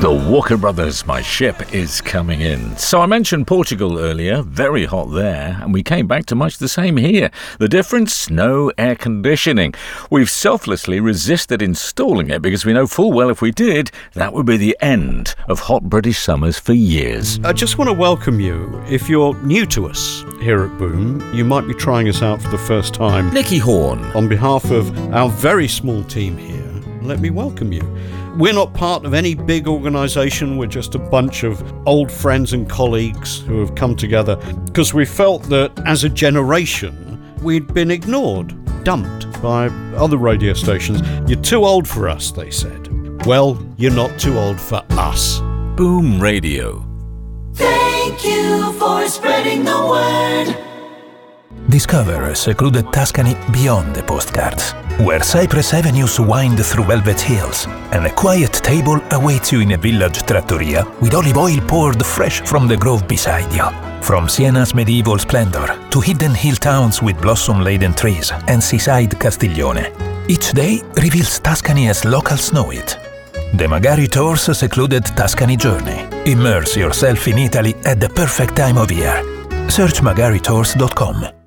The Walker Brothers, My Ship is Coming In. So I mentioned Portugal earlier, very hot there, and we came back to much the same here. The difference? No air conditioning. We've selflessly resisted installing it because we know full well if we did, that would be the end of hot British summers for years. I just want to welcome you. If you're new to us here at Boom, you might be trying us out for the first time. Nicky Horn. On behalf of our very small team here, let me welcome you. We're not part of any big organisation. We're just a bunch of old friends and colleagues who have come together because we felt that as a generation we'd been ignored, dumped by other radio stations. You're too old for us, they said. Well, you're not too old for us. Boom Radio. Thank you for spreading the word. Discover a secluded Tuscany beyond the postcards, where Cypress Avenues wind through velvet hills, and a quiet table awaits you in a village trattoria with olive oil poured fresh from the grove beside you. From Siena's medieval splendor to hidden hill towns with blossom-laden trees and seaside Castiglione, each day reveals Tuscany as locals know it. The Magari Tours Secluded Tuscany Journey. Immerse yourself in Italy at the perfect time of year. Search magaritours.com.